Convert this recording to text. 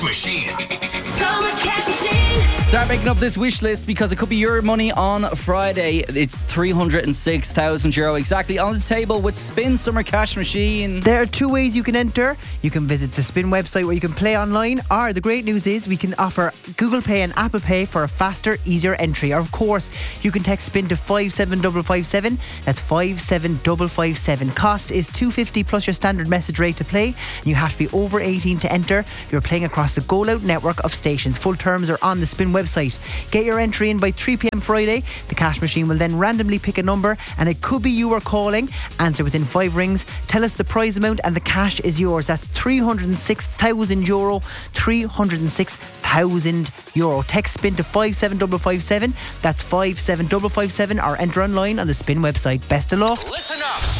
Machine. So much cash machine. Start making up this wish list because it could be your money on Friday. It's €306,000 exactly on the table with Spin Summer Cash Machine. There are two ways you can enter. You can visit the Spin website where you can play online, or the great news is we can offer Google Pay and Apple Pay for a faster, easier entry. Or of course, you can text Spin to 57557. That's 57557. Cost is $2.50 plus your standard message rate to play. And you have to be over 18 to enter. You're playing across the Go Loud network of stations. Full terms are on the Spin website. Get your entry in by 3 p.m. Friday. The cash machine will then randomly pick a number, and it could be you are calling. Answer within 5 rings. Tell us the prize amount, and the cash is yours. That's €306,000. €306,000. Text Spin to 57557. That's 57557, or enter online on the Spin website. Best of luck. Listen up.